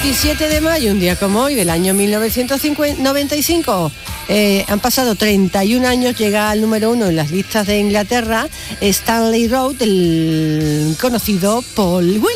17 de mayo, un día como hoy, del año 1995, han pasado 31 años, llega al número 1 en las listas de Inglaterra, Stanley Road, el conocido Paul Weller.